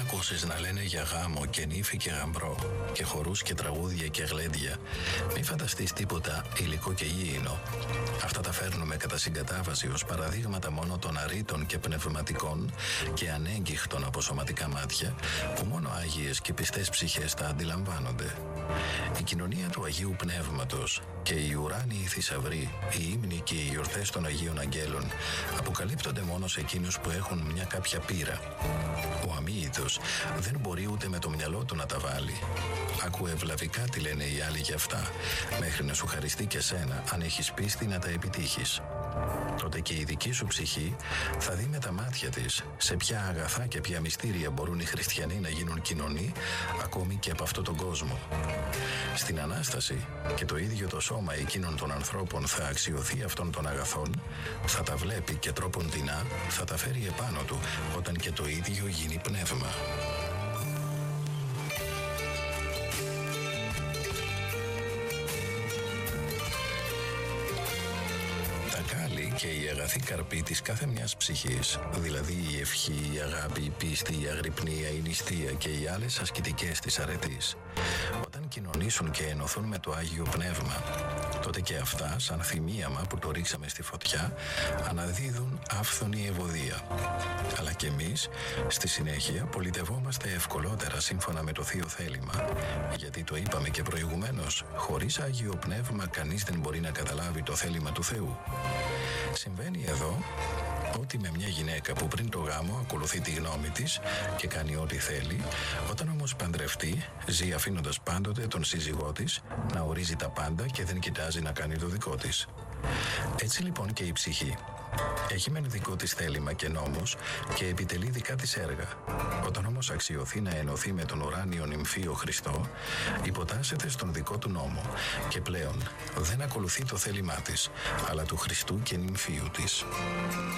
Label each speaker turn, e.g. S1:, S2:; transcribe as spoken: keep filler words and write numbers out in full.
S1: ακούσεις να λένε για γάμο και νύφη και γαμπρό και χορούς και τραγούδια και γλέντια, μη φανταστείς τίποτα υλικό και γήινο. Αυτά τα φέρνουμε κατά συγκατάβαση ως παραδείγματα μόνο των αρρήτων και πνευματικών και ανέγκυχτων από σωματικά μάτια, που μόνο άγιες και πιστές ψυχές τα αντιλαμβάνονται. Η κοινωνία του Αγίου Πνεύματος και οι ουράνιοι θησαυροί, οι ύμνοι και οι γιορτές των Αγίων Αγγέλων αποκαλύπτονται μόνο σε εκείνους που έχουν μια κάποια πείρα. Ο αμοίητος δεν μπορεί ούτε με το μυαλό του να τα βάλει. Άκουε ευλαβικά τι λένε οι άλλοι για αυτά, μέχρι να σου χαριστεί και σένα αν έχεις πίστη να τα επιτύχεις. Τότε και η δική σου ψυχή θα δει με τα μάτια της σε ποια αγαθά και ποια μυστήρια μπορούν οι χριστιανοί να γίνουν κοινωνοί ακόμη και από αυτόν τον κόσμο. Στην Ανάσταση και το ίδιο το σώμα εκείνων των ανθρώπων θα αξιωθεί αυτών των αγαθών, θα τα βλέπει και τρόποντινά θα τα φέρει επάνω του όταν και το ίδιο γίνει πνεύμα. Και η αγαθή καρπή της κάθε μιας ψυχής, δηλαδή η ευχή, η αγάπη, η πίστη, η αγρυπνία, η νηστεία και οι άλλες ασκητικές της αρετής, όταν κοινωνήσουν και ενωθούν με το Άγιο Πνεύμα, τότε και αυτά, σαν θυμίαμα που το ρίξαμε στη φωτιά, αναδίδουν άφθονη ευωδία. Αλλά και εμείς, στη συνέχεια, πολιτευόμαστε ευκολότερα σύμφωνα με το Θείο Θέλημα, γιατί το είπαμε και προηγουμένως, χωρίς Άγιο Πνεύμα κανείς δεν μπορεί να καταλάβει το θέλημα του Θεού. Συμβαίνει εδώ ότι με μια γυναίκα που πριν το γάμο ακολουθεί τη γνώμη της και κάνει ό,τι θέλει, όταν όμως παντρευτεί, ζει αφήνοντας πάντοτε τον σύζυγό της να ορίζει τα πάντα και δεν κοιτάζει να κάνει το δικό της. Έτσι λοιπόν και η ψυχή. Έχει μεν δικό της θέλημα και νόμος και επιτελεί δικά της έργα. Όταν όμως αξιωθεί να ενωθεί με τον ουράνιο νυμφίο Χριστό, υποτάσσεται στον δικό του νόμο και πλέον δεν ακολουθεί το θέλημά της, αλλά του Χριστού και νυμφίου της.